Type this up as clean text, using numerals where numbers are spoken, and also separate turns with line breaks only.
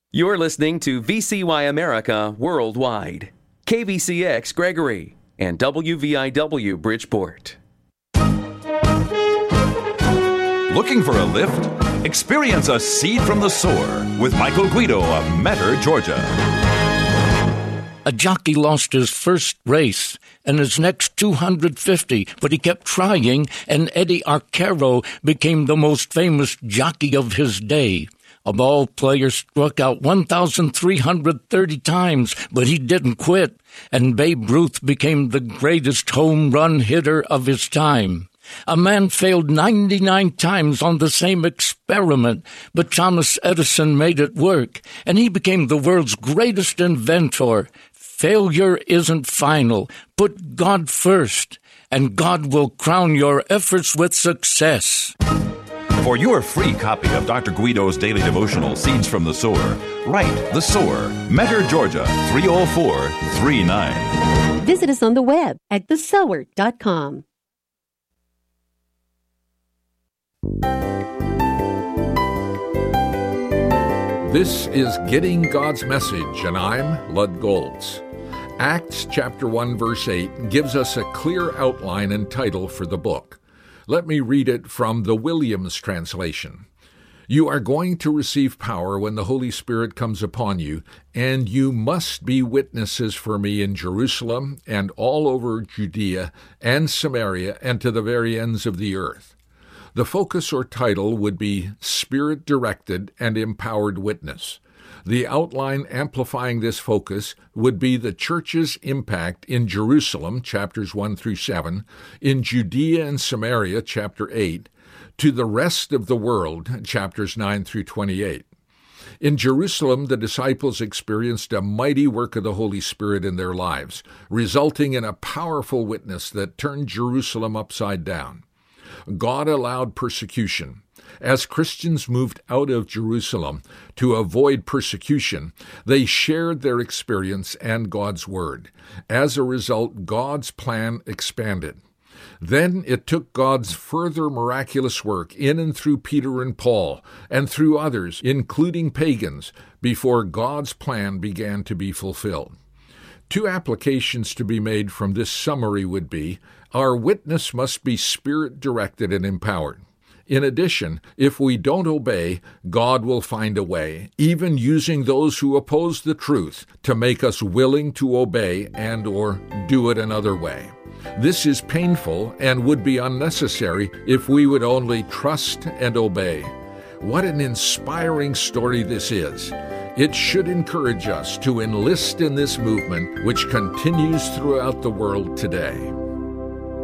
You're listening to VCY America Worldwide, KVCX Gregory, and WVIW Bridgeport.
Looking for a lift? Experience a seed from the sower with Michael Guido of Metter, Georgia.
A jockey lost his first race and his next 250, but he kept trying, and Eddie Arcaro became the most famous jockey of his day. A ball player struck out 1,330 times, but he didn't quit, and Babe Ruth became the greatest home run hitter of his time. A man failed 99 times on the same experiment, but Thomas Edison made it work, and he became the world's greatest inventor. Failure isn't final. Put God first, and God will crown your efforts with success.
For your free copy of Dr. Guido's daily devotional, Seeds from the Sower, write The Sower, Metter, Georgia, 30439.
Visit us on the web at thesower.com.
This is Getting God's Message, and I'm Lud Goltz. Acts chapter 1, verse 8 gives us a clear outline and title for the book. Let me read it from the Williams translation. You are going to receive power when the Holy Spirit comes upon you, and you must be witnesses for me in Jerusalem and all over Judea and Samaria and to the very ends of the earth. The focus or title would be Spirit-Directed and Empowered Witness. The outline amplifying this focus would be the church's impact in Jerusalem, chapters 1 through 7, in Judea and Samaria, chapter 8, to the rest of the world, chapters 9 through 28. In Jerusalem, the disciples experienced a mighty work of the Holy Spirit in their lives, resulting in a powerful witness that turned Jerusalem upside down. God allowed persecution. As Christians moved out of Jerusalem to avoid persecution, they shared their experience and God's Word. As a result, God's plan expanded. Then it took God's further miraculous work in and through Peter and Paul, and through others, including pagans, before God's plan began to be fulfilled. Two applications to be made from this summary would be, our witness must be Spirit-directed and empowered. In addition, if we don't obey, God will find a way, even using those who oppose the truth, to make us willing to obey and or do it another way. This is painful and would be unnecessary if we would only trust and obey. What an inspiring story this is. It should encourage us to enlist in this movement which continues throughout the world today.